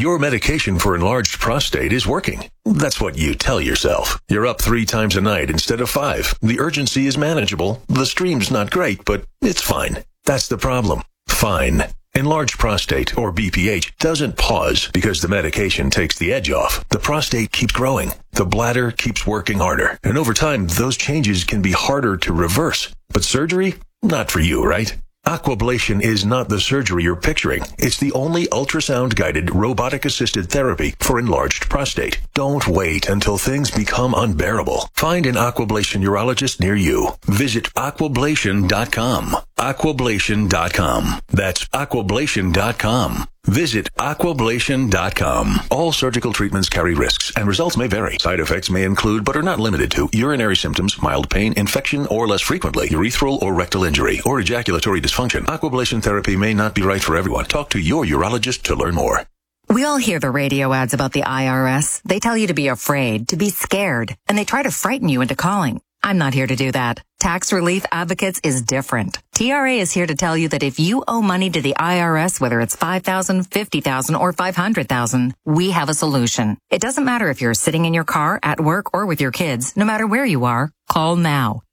Your medication for enlarged prostate is working. That's what you tell yourself. You're up 3 times a night instead of 5. The urgency is manageable. The stream's not great, but it's fine. That's the problem. Fine. Enlarged prostate, or BPH, doesn't pause because the medication takes the edge off. The prostate keeps growing. The bladder keeps working harder. And over time, those changes can be harder to reverse. But surgery? Not for you, right? Aquablation is not the surgery you're picturing. It's the only ultrasound-guided, robotic-assisted therapy for enlarged prostate. Don't wait until things become unbearable. Find an Aquablation urologist near you. Visit aquablation.com. Aquablation.com. That's aquablation.com. Visit aquablation.com. All surgical treatments carry risks, and results may vary. Side effects may include, but are not limited to, urinary symptoms, mild pain, infection, or less frequently, urethral or rectal injury, or ejaculatory dysfunction. Aquablation therapy may not be right for everyone. Talk to your urologist to learn more. We all hear the radio ads about the IRS. They tell you to be afraid, to be scared, and they try to frighten you into calling. I'm not here to do that. Tax Relief Advocates is different. TRA is here to tell you that if you owe money to the IRS, whether it's $5,000, $50,000, or $500,000, we have a solution. It doesn't matter if you're sitting in your car, at work, or with your kids. No matter where you are, call now.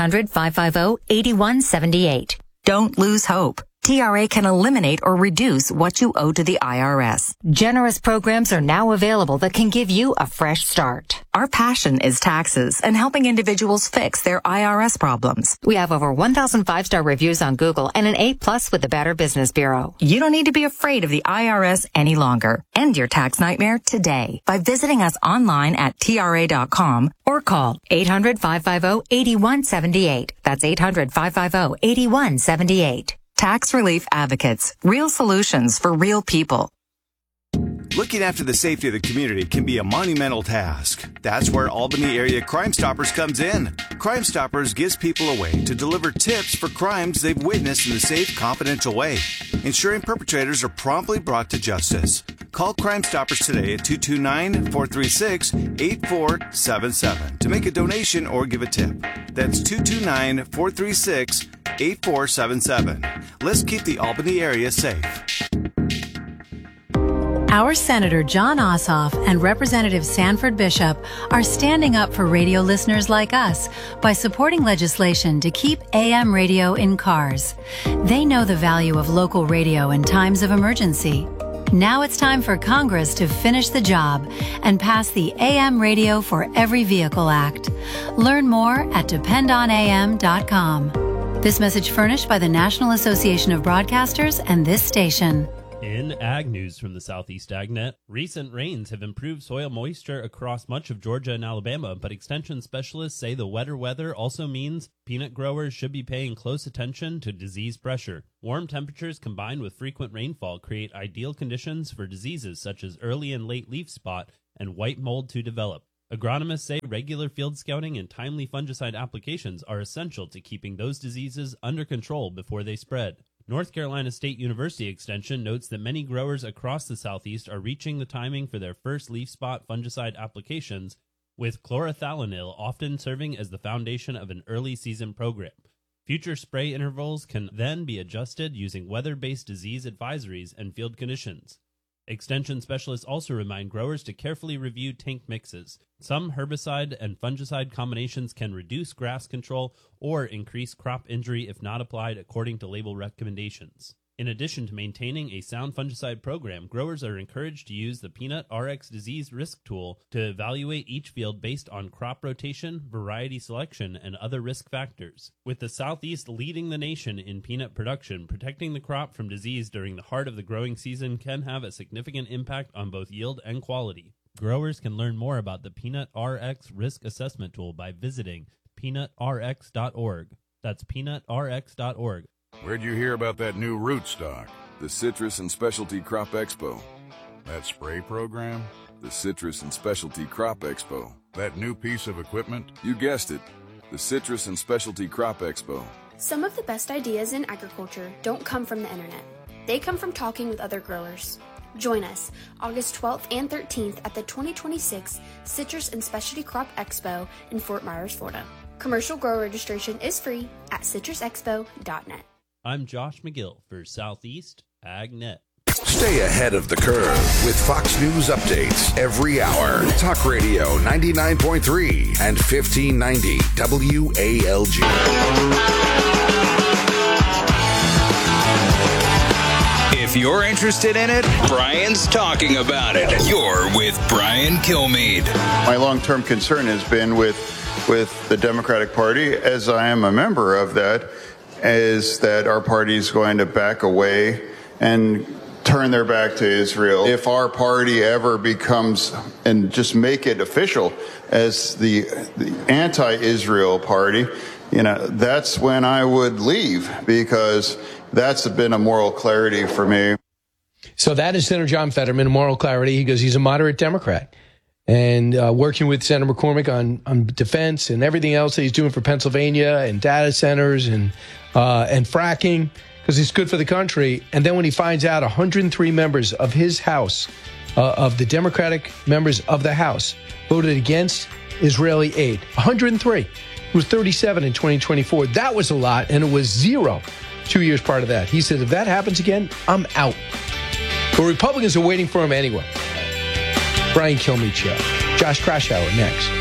800-550-8178. Don't lose hope. TRA can eliminate or reduce what you owe to the IRS. Generous programs are now available that can give you a fresh start. Our passion is taxes and helping individuals fix their IRS problems. We have over 1,000 5-star reviews on Google and an A+ with the Better Business Bureau. You don't need to be afraid of the IRS any longer. End your tax nightmare today by visiting us online at TRA.com or call 800-550-8178. That's 800-550-8178. Tax Relief Advocates. Real solutions for real people. Looking after the safety of the community can be a monumental task. That's where Albany Area Crime Stoppers comes in. Crime Stoppers gives people a way to deliver tips for crimes they've witnessed in a safe, confidential way, ensuring perpetrators are promptly brought to justice. Call Crime Stoppers today at 229-436-8477 to make a donation or give a tip. That's 229-436-8477. Let's keep the Albany area safe. Our Senator John Ossoff and Representative Sanford Bishop are standing up for radio listeners like us by supporting legislation to keep AM radio in cars. They know the value of local radio in times of emergency. Now it's time for Congress to finish the job and pass the AM Radio for Every Vehicle Act. Learn more at dependonam.com. This message furnished by the National Association of Broadcasters and this station. In Ag News from the Southeast AgNet, recent rains have improved soil moisture across much of Georgia and Alabama, but extension specialists say the wetter weather also means peanut growers should be paying close attention to disease pressure. Warm temperatures combined with frequent rainfall create ideal conditions for diseases such as early and late leaf spot and white mold to develop. Agronomists say regular field scouting and timely fungicide applications are essential to keeping those diseases under control before they spread. North Carolina State University Extension notes that many growers across the Southeast are reaching the timing for their first leaf spot fungicide applications, with chlorothalonil often serving as the foundation of an early season program. Future spray intervals can then be adjusted using weather-based disease advisories and field conditions. Extension specialists also remind growers to carefully review tank mixes. Some herbicide and fungicide combinations can reduce grass control or increase crop injury if not applied according to label recommendations. In addition to maintaining a sound fungicide program, growers are encouraged to use the Peanut RX Disease Risk Tool to evaluate each field based on crop rotation, variety selection, and other risk factors. With the Southeast leading the nation in peanut production, protecting the crop from disease during the heart of the growing season can have a significant impact on both yield and quality. Growers can learn more about the Peanut RX Risk Assessment Tool by visiting peanutrx.org. That's peanutrx.org. Where'd you hear about that new rootstock? The Citrus and Specialty Crop Expo. That spray program? The Citrus and Specialty Crop Expo. That new piece of equipment? You guessed it. The Citrus and Specialty Crop Expo. Some of the best ideas in agriculture don't come from the internet. They come from talking with other growers. Join us August 12th and 13th at the 2026 Citrus and Specialty Crop Expo in Fort Myers, Florida. Commercial grower registration is free at citrusexpo.net. I'm Josh McGill for Southeast AgNet. Stay ahead of the curve with Fox News updates every hour. Talk Radio 99.3 and 1590 WALG. If you're interested in it, Brian's talking about it. You're with Brian Kilmeade. My long-term concern has been with the Democratic Party, as I am a member of that, is that our party is going to back away and turn their back to Israel. If our party ever becomes, and just make it official as the anti-Israel party, that's when I would leave, because that's been a moral clarity for me. So that is Senator John Fetterman, moral clarity. He goes, he's a moderate Democrat. And working with Senator McCormick on defense and everything else that he's doing for Pennsylvania and data centers and fracking, because he's good for the country. And then when he finds out 103 members of his House, of the Democratic members of the House, voted against Israeli aid, 103. It was 37 in 2024. That was a lot, and it was 0 2 years prior to that. He said, if that happens again, I'm out. But Republicans are waiting for him anyway. Brian Kilmeade Show. Josh Kraushaar next.